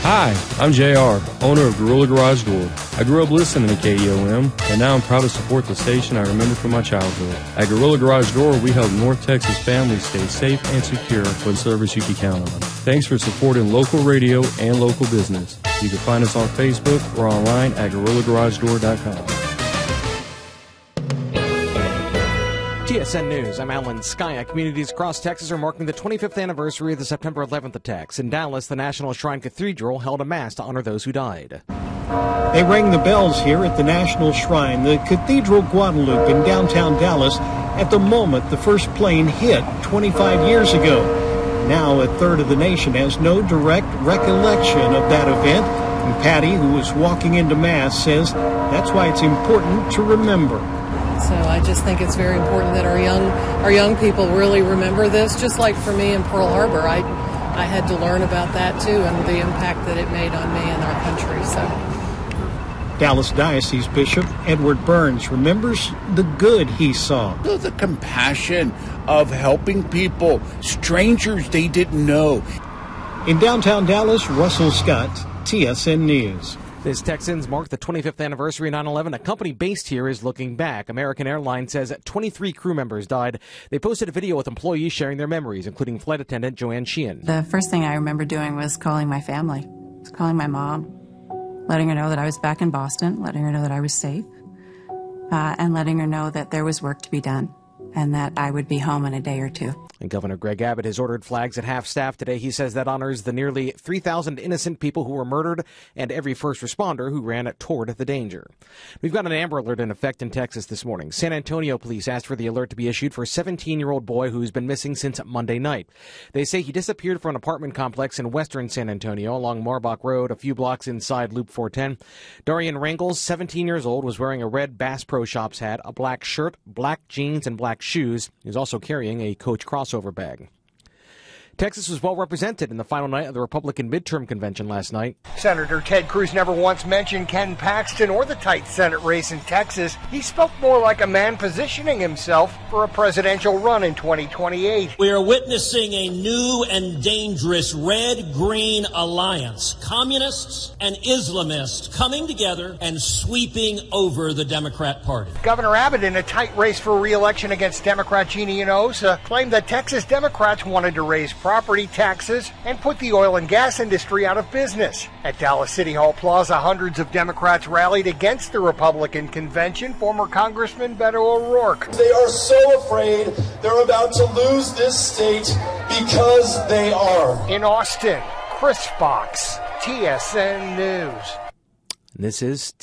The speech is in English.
Hi, I'm JR, owner of Gorilla Garage Door. I grew up listening to KEOM, and now I'm proud to support the station I remember from my childhood. At Gorilla Garage Door, we help North Texas families stay safe and secure with service you can count on. Thanks for supporting local radio and local business. You can find us on Facebook or online at GorillaGarageDoor.com. TSN News, I'm Alan Skya. Communities across Texas are marking the 25th anniversary of the September 11th attacks. In Dallas, the National Shrine Cathedral held a mass to honor those who died. They rang the bells here at the National Shrine, the Cathedral Guadalupe in downtown Dallas, at the moment the first plane hit 25 years ago. Now a third of the nation has no direct recollection of that event, and Patty, who was walking into Mass, says that's why it's important to remember. So I just think it's very important that our young people really remember this. Just like for me in Pearl Harbor, I had to learn about that too and the impact that it made on me and our country. So Dallas Diocese Bishop Edward Burns remembers the good he saw. The compassion of helping people, strangers they didn't know. In downtown Dallas, Russell Scott, TSN News. This Texans mark the 25th anniversary of 9/11. A company based here is looking back. American Airlines says 23 crew members died. They posted a video with employees sharing their memories, including flight attendant Joanne Sheehan. The first thing I remember doing was calling my family, calling my mom, letting her know that I was back in Boston, letting her know that I was safe, and letting her know that there was work to be done and that I would be home in a day or two. And Governor Greg Abbott has ordered flags at half-staff today. He says that honors the nearly 3,000 innocent people who were murdered and every first responder who ran toward the danger. We've got an Amber Alert in effect in Texas this morning. San Antonio police asked for the alert to be issued for a 17-year-old boy who's been missing since Monday night. They say he disappeared from an apartment complex in western San Antonio along Marbach Road, a few blocks inside Loop 410. Darian Rangels, 17 years old, was wearing a red Bass Pro Shops hat, a black shirt, black jeans, and black shoes. He was also carrying a Coach crossover bag. Texas was well represented in the final night of the Republican midterm convention last night. Senator Ted Cruz never once mentioned Ken Paxton or the tight Senate race in Texas. He spoke more like a man positioning himself for a presidential run in 2028. We are witnessing a new and dangerous red-green alliance. Communists and Islamists coming together and sweeping over the Democrat Party. Governor Abbott, in a tight race for re-election against Democrat Jeannie Enosa, claimed that Texas Democrats wanted to raise property taxes and put the oil and gas industry out of business. At Dallas City Hall Plaza, hundreds of Democrats rallied against the Republican convention. Former Congressman Beto O'Rourke. They are so afraid they're about to lose this state because they are. In Austin, Chris Fox, TSN News. This is